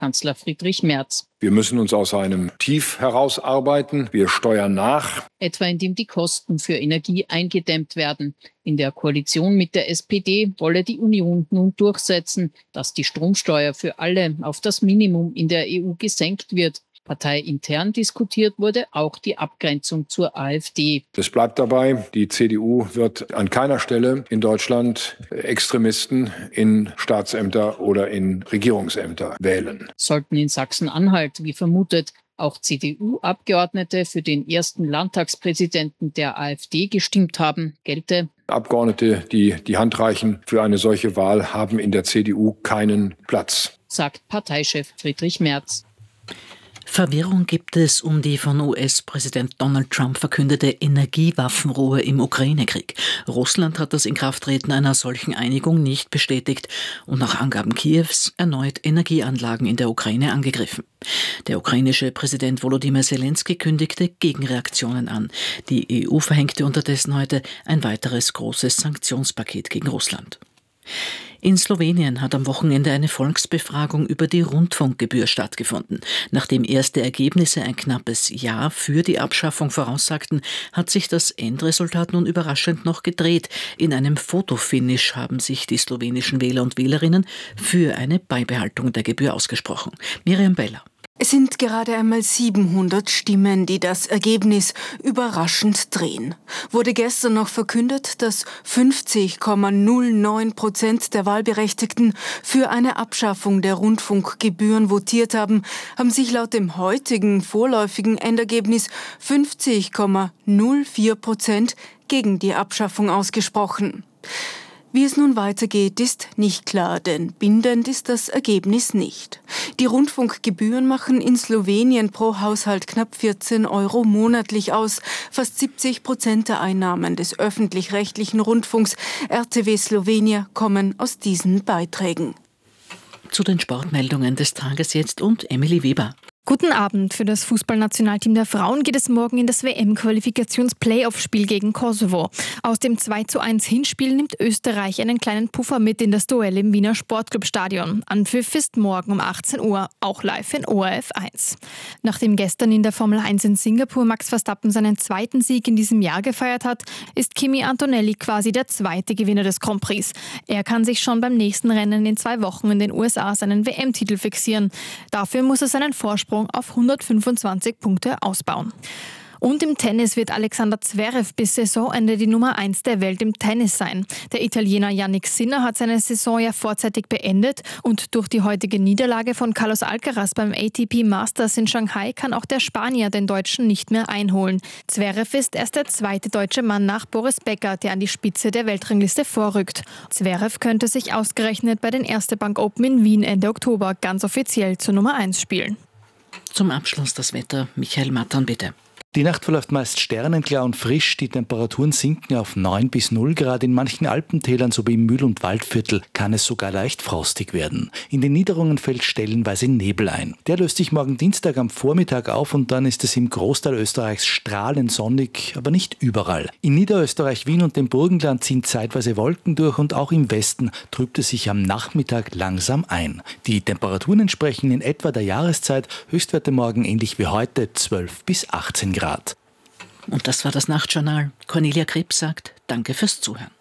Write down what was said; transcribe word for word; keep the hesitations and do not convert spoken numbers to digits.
Kanzler Friedrich Merz. Wir müssen uns aus einem Tief herausarbeiten. Wir steuern nach. Etwa indem die Kosten für Energie eingedämmt werden. In der Koalition mit der S P D wolle die Union nun durchsetzen, dass die Stromsteuer für alle auf das Minimum in der E U gesenkt wird. Parteiintern diskutiert wurde auch die Abgrenzung zur AfD. Es bleibt dabei, die C D U wird an keiner Stelle in Deutschland Extremisten in Staatsämter oder in Regierungsämter wählen. Sollten in Sachsen-Anhalt, wie vermutet, auch C D U-Abgeordnete für den ersten Landtagspräsidenten der AfD gestimmt haben, gelte: Abgeordnete, die die Hand reichen für eine solche Wahl, haben in der C D U keinen Platz, sagt Parteichef Friedrich Merz. Verwirrung gibt es um die von U S-Präsident Donald Trump verkündete Energiewaffenruhe im Ukraine-Krieg. Russland hat das Inkrafttreten einer solchen Einigung nicht bestätigt und nach Angaben Kiews erneut Energieanlagen in der Ukraine angegriffen. Der ukrainische Präsident Volodymyr Zelensky kündigte Gegenreaktionen an. Die E U verhängte unterdessen heute ein weiteres großes Sanktionspaket gegen Russland. In Slowenien hat am Wochenende eine Volksbefragung über die Rundfunkgebühr stattgefunden. Nachdem erste Ergebnisse ein knappes Ja für die Abschaffung voraussagten, hat sich das Endresultat nun überraschend noch gedreht. In einem Fotofinish haben sich die slowenischen Wähler und Wählerinnen für eine Beibehaltung der Gebühr ausgesprochen. Miriam Beller. Es sind gerade einmal siebenhundert Stimmen, die das Ergebnis überraschend drehen. Wurde gestern noch verkündet, dass fünfzig Komma null neun Prozent der Wahlberechtigten für eine Abschaffung der Rundfunkgebühren votiert haben, haben sich laut dem heutigen vorläufigen Endergebnis fünfzig Komma null vier Prozent gegen die Abschaffung ausgesprochen. Wie es nun weitergeht, ist nicht klar, denn bindend ist das Ergebnis nicht. Die Rundfunkgebühren machen in Slowenien pro Haushalt knapp vierzehn Euro monatlich aus. Fast siebzig Prozent der Einnahmen des öffentlich-rechtlichen Rundfunks R T W Slovenia kommen aus diesen Beiträgen. Zu den Sportmeldungen des Tages jetzt und Emily Weber. Guten Abend. Für das Fußballnationalteam der Frauen geht es morgen in das W M-Qualifikations-Playoff-Spiel gegen Kosovo. Aus dem zwei zu eins Hinspiel nimmt Österreich einen kleinen Puffer mit in das Duell im Wiener Sportclub-Stadion. Anpfiff ist morgen um achtzehn Uhr, auch live in O R F eins. Nachdem gestern in der Formel eins in Singapur Max Verstappen seinen zweiten Sieg in diesem Jahr gefeiert hat, ist Kimi Antonelli quasi der zweite Gewinner des Grand Prix. Er kann sich schon beim nächsten Rennen in zwei Wochen in den U S A seinen W M-Titel fixieren. Dafür muss er seinen Vorsprung auf hundertfünfundzwanzig Punkte ausbauen. Und im Tennis wird Alexander Zverev bis Saisonende die Nummer eins der Welt im Tennis sein. Der Italiener Jannik Sinner hat seine Saison ja vorzeitig beendet und durch die heutige Niederlage von Carlos Alcaraz beim A T P Masters in Shanghai kann auch der Spanier den Deutschen nicht mehr einholen. Zverev ist erst der zweite deutsche Mann nach Boris Becker, der an die Spitze der Weltrangliste vorrückt. Zverev könnte sich ausgerechnet bei den Erste Bank Open in Wien Ende Oktober ganz offiziell zur Nummer eins spielen. Zum Abschluss das Wetter. Michael Mattern, bitte. Die Nacht verläuft meist sternenklar und frisch. Die Temperaturen sinken auf neun bis null Grad. In manchen Alpentälern sowie im Mühl- und Waldviertel kann es sogar leicht frostig werden. In den Niederungen fällt stellenweise Nebel ein. Der löst sich morgen Dienstag am Vormittag auf und dann ist es im Großteil Österreichs strahlend sonnig, aber nicht überall. In Niederösterreich, Wien und dem Burgenland ziehen zeitweise Wolken durch und auch im Westen trübt es sich am Nachmittag langsam ein. Die Temperaturen entsprechen in etwa der Jahreszeit. Höchstwerte morgen ähnlich wie heute zwölf bis achtzehn Grad. Und das war das Nachtjournal. Cornelia Krebs sagt, danke fürs Zuhören.